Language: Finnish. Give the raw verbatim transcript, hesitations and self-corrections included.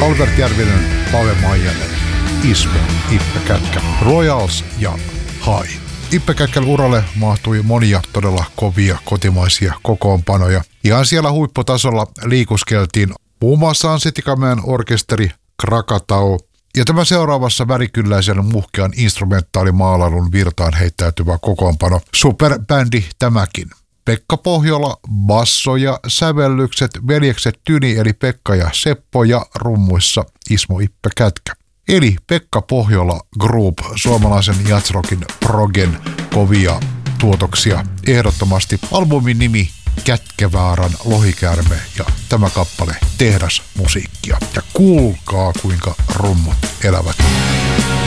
Albert Järvinen, Pave Maijanen, Ismo, Ippe Kätkä, Royals ja Hai. Ippe Kätkän uralle mahtui monia todella kovia kotimaisia kokoonpanoja. Ihan siellä huipputasolla liikuskeltiin muun muassa Ansitikamäen orkesteri, Krakatau ja tämä seuraavassa värikylläisen muhkean instrumentaalimaalailun virtaan heittäytyvä kokoonpano. Superbändi tämäkin. Pekka Pohjola, basso ja sävellykset, veljekset Tyni eli Pekka ja Seppo ja rummuissa Ismo Ippe Kätkä. Eli Pekka Pohjola Group, suomalaisen jazzrockin progen kovia tuotoksia. Ehdottomasti albumin nimi Kätkevaaran lohikäärme ja tämä kappale tehdasmusiikkia. Ja kuulkaa kuinka rummut elävät.